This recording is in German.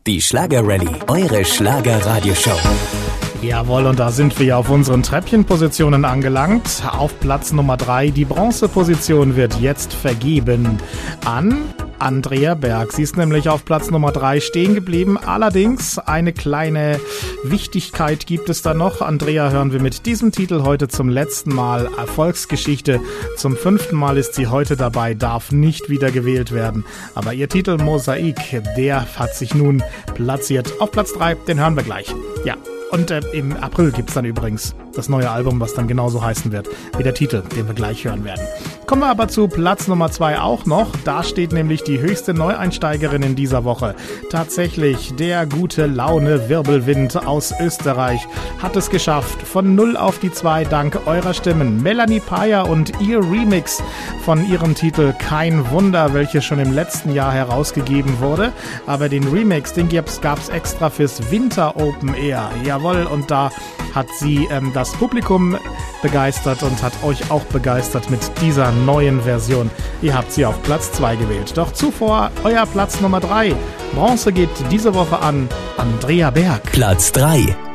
Die Schlager-Rallye, eure Schlager-Radioshow. Jawohl, und da sind wir ja auf unseren Treppchenpositionen angelangt. Auf Platz Nummer 3, die Bronzeposition wird jetzt vergeben an Andrea Berg. Sie ist nämlich auf Platz Nummer 3 stehen geblieben. Allerdings eine kleine Wichtigkeit gibt es da noch. Andrea hören wir mit diesem Titel heute zum letzten Mal. Erfolgsgeschichte. Zum 5. Mal ist sie heute dabei, darf nicht wieder gewählt werden. Aber ihr Titel Mosaik, der hat sich nun platziert. Auf Platz 3, den hören wir gleich. Ja. Und im April gibt's dann übrigens das neue Album, was dann genauso heißen wird wie der Titel, den wir gleich hören werden. Kommen wir aber zu Platz Nummer 2 auch noch. Da steht nämlich die höchste Neueinsteigerin in dieser Woche. Tatsächlich, der gute Laune Wirbelwind aus Österreich hat es geschafft. Von 0 auf die 2 dank eurer Stimmen. Melanie Payer und ihr Remix von ihrem Titel Kein Wunder, welches schon im letzten Jahr herausgegeben wurde. Aber den Remix, den gab's extra fürs Winter Open Air. Jawohl, und da hat sie das Publikum begeistert und hat euch auch begeistert mit dieser neuen Version. Ihr habt sie auf Platz 2 gewählt. Doch zuvor euer Platz Nummer 3. Bronze geht diese Woche an Andrea Berg. Platz 3.